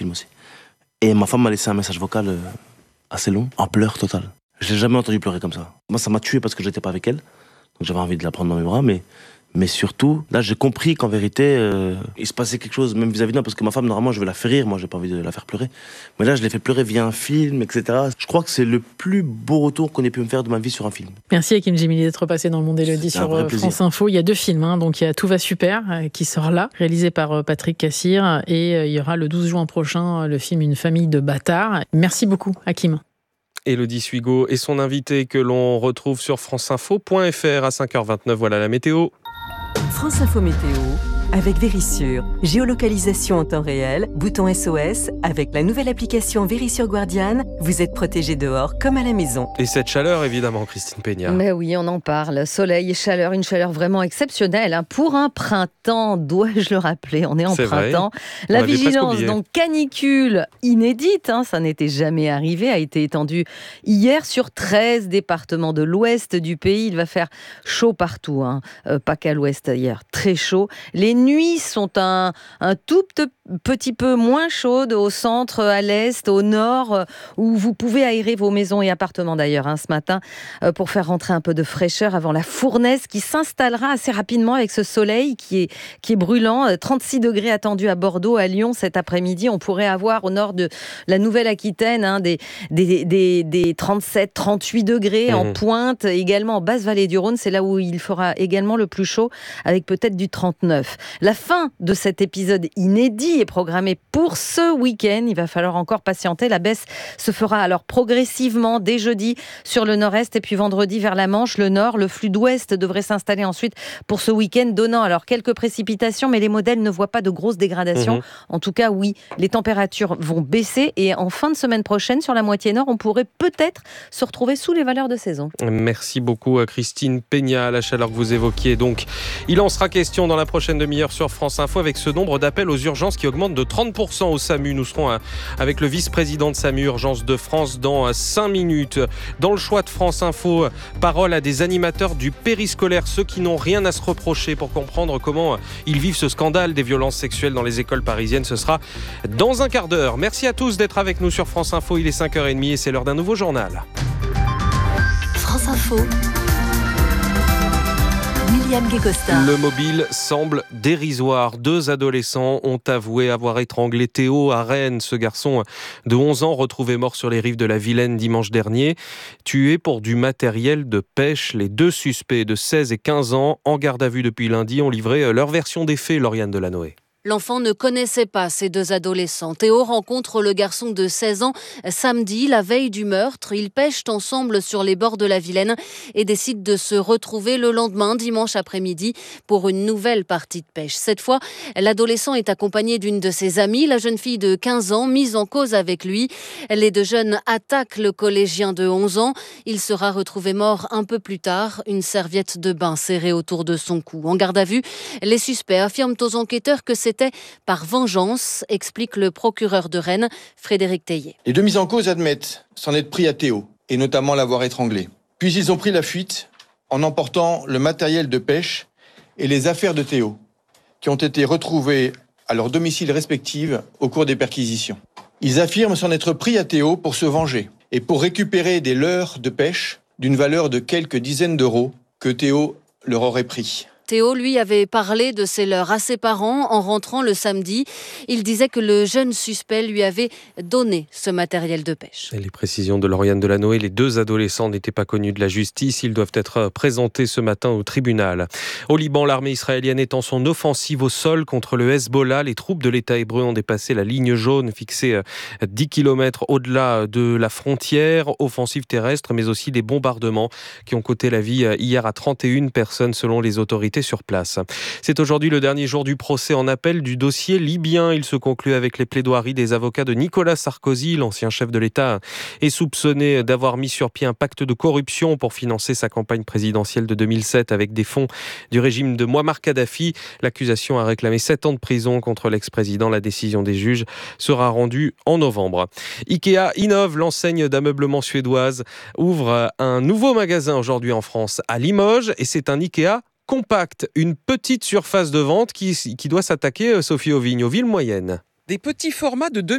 film aussi. Et ma femme m'a laissé un message vocal assez long, en pleurs total. Je l'ai jamais entendu pleurer comme ça. Moi, ça m'a tué parce que j'étais pas avec elle. Donc j'avais envie de la prendre dans mes bras, mais surtout, là, j'ai compris qu'en vérité, il se passait quelque chose, même vis-à-vis de moi, parce que ma femme, normalement, je vais la faire rire, moi, j'ai pas envie de la faire pleurer. Mais là, je l'ai fait pleurer via un film, etc. Je crois que c'est le plus beau retour qu'on ait pu me faire de ma vie sur un film. Merci Hakim Djemili d'être passé dans Le Monde Élodie sur France Info. Il y a 2 films, donc il y a Tout va super, qui sort là, réalisé par Patrick Cassir, et il y aura le 12 juin prochain le film Une famille de bâtards. Merci beaucoup, Hakim. Élodie Suigo et son invité que l'on retrouve sur franceinfo.fr à 5h29. Voilà la météo. France Info Météo avec Vérissure. Géolocalisation en temps réel, bouton SOS. Avec la nouvelle application Vérissure Guardian, vous êtes protégé dehors comme à la maison. Et cette chaleur, évidemment, Christine Peña. Mais oui, on en parle. Soleil et chaleur, une chaleur vraiment exceptionnelle. Pour un printemps, dois-je le rappeler, on est en printemps. Vrai. La vigilance, donc canicule inédite, ça n'était jamais arrivé, a été étendue hier sur 13 départements de l'ouest du pays. Il va faire chaud partout, pas qu'à l'ouest hier, très chaud. Les nuits sont un tout petit peu moins chaudes au centre, à l'est, au nord, où vous pouvez aérer vos maisons et appartements d'ailleurs ce matin pour faire rentrer un peu de fraîcheur avant la fournaise qui s'installera assez rapidement avec ce soleil qui est brûlant. 36 degrés attendus à Bordeaux, à Lyon cet après-midi. On pourrait avoir au nord de la Nouvelle-Aquitaine des 37, 38 degrés en pointe, également en basse vallée du Rhône. C'est là où il fera également le plus chaud avec peut-être du 39. La fin de cet épisode inédit est programmée pour ce week-end. Il va falloir encore patienter. La baisse se fera alors progressivement dès jeudi sur le nord-est et puis vendredi vers la Manche, le nord. Le flux d'ouest devrait s'installer ensuite pour ce week-end, donnant alors quelques précipitations, mais les modèles ne voient pas de grosses dégradations. En tout cas, oui, les températures vont baisser et en fin de semaine prochaine, sur la moitié nord, on pourrait peut-être se retrouver sous les valeurs de saison. Merci beaucoup à Christine Peña. La chaleur que vous évoquiez, donc, il en sera question dans la prochaine demi-heure sur France Info avec ce nombre d'appels aux urgences qui augmente de 30% au SAMU. Nous serons avec le vice-président de SAMU Urgences de France dans 5 minutes. Dans le choix de France Info, parole à des animateurs du périscolaire, ceux qui n'ont rien à se reprocher, pour comprendre comment ils vivent ce scandale des violences sexuelles dans les écoles parisiennes. Ce sera dans un quart d'heure. Merci à tous d'être avec nous sur France Info. Il est 5h30 et c'est l'heure d'un nouveau journal. France Info. William Guécostin. Le mobile semble dérisoire. 2 adolescents ont avoué avoir étranglé Théo à Rennes. Ce garçon de 11 ans retrouvé mort sur les rives de la Vilaine dimanche dernier, tué pour du matériel de pêche. Les 2 suspects de 16 et 15 ans, en garde à vue depuis lundi, ont livré leur version des faits, Lauriane Delanoë. L'enfant ne connaissait pas ces 2 adolescents. Théo rencontre le garçon de 16 ans samedi, la veille du meurtre. Ils pêchent ensemble sur les bords de la Vilaine et décident de se retrouver le lendemain, dimanche après-midi, pour une nouvelle partie de pêche. Cette fois, l'adolescent est accompagné d'une de ses amies, la jeune fille de 15 ans, mise en cause avec lui. Les 2 jeunes attaquent le collégien de 11 ans. Il sera retrouvé mort un peu plus tard, une serviette de bain serrée autour de son cou. En garde à vue, les suspects affirment aux enquêteurs que c'était par vengeance, explique le procureur de Rennes, Frédéric Teillet. Les 2 mis en cause admettent s'en être pris à Théo, et notamment l'avoir étranglé. Puis ils ont pris la fuite en emportant le matériel de pêche et les affaires de Théo, qui ont été retrouvées à leur domicile respectif au cours des perquisitions. Ils affirment s'en être pris à Théo pour se venger et pour récupérer des leurres de pêche d'une valeur de quelques dizaines d'euros que Théo leur aurait pris. Théo, lui, avait parlé de ses leurres à ses parents en rentrant le samedi. Il disait que le jeune suspect lui avait donné ce matériel de pêche. Et les précisions de Lauriane Delanoë, les 2 adolescents n'étaient pas connus de la justice. Ils doivent être présentés ce matin au tribunal. Au Liban, l'armée israélienne étend son offensive au sol contre le Hezbollah. Les troupes de l'État hébreu ont dépassé la ligne jaune fixée 10 km au-delà de la frontière. Offensive terrestre, mais aussi des bombardements qui ont coûté la vie hier à 31 personnes selon les autorités sur place. C'est aujourd'hui le dernier jour du procès en appel du dossier libyen. Il se conclut avec les plaidoiries des avocats de Nicolas Sarkozy. L'ancien chef de l'État est soupçonné d'avoir mis sur pied un pacte de corruption pour financer sa campagne présidentielle de 2007 avec des fonds du régime de Mouammar Kadhafi. L'accusation a réclamé 7 ans de prison contre l'ex-président. La décision des juges sera rendue en novembre. Ikea innove. L'enseigne d'ameublement suédoise ouvre un nouveau magasin aujourd'hui en France à Limoges et c'est un Ikea compact, une petite surface de vente qui doit s'attaquer, Sophie Auvigne, aux villes moyennes. Des petits formats de 2